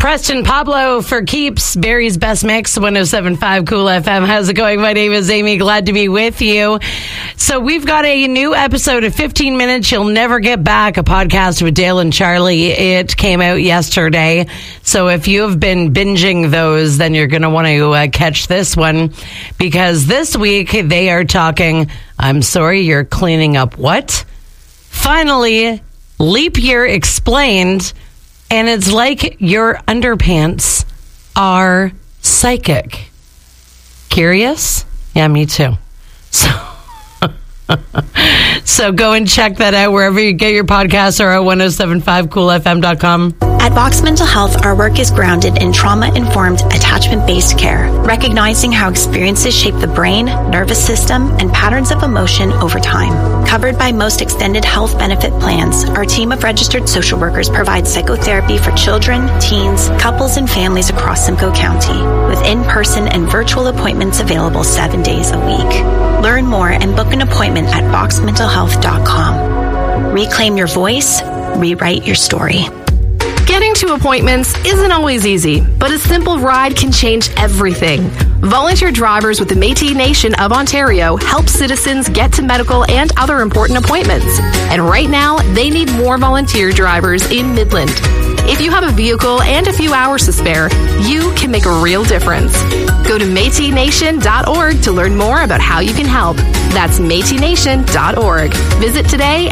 Preston Pablo for Keeps, Barry's Best Mix, 107.5 Cool FM. How's it going? My name is Amy. Glad to be with you. So we've got a new episode of 15 Minutes You'll Never Get Back, a podcast with Dale and Charlie. It came out yesterday. So if you have been binging those, then you're going to want to catch this one, because this week they are talking, I'm sorry, you're cleaning up what? Finally, leap year explained. And it's like your underpants are psychic. Curious? Yeah, me too. So go and check that out wherever you get your podcasts or at 1075coolfm.com. At Vox Mental Health, our work is grounded in trauma-informed, attachment-based care, recognizing how experiences shape the brain, nervous system, and patterns of emotion over time. Covered by most extended health benefit plans, our team of registered social workers provides psychotherapy for children, teens, couples, and families across Simcoe County, with in-person and virtual appointments available 7 days a week. Learn more and book an appointment at voxmentalhealth.com. Reclaim your voice, rewrite your story. Getting to appointments isn't always easy, but a simple ride can change everything. Volunteer drivers with the Métis Nation of Ontario help citizens get to medical and other important appointments. And right now, they need more volunteer drivers in Midland. If you have a vehicle and a few hours to spare, you can make a real difference. Go to métisnation.org to learn more about how you can help. That's métisnation.org. Visit today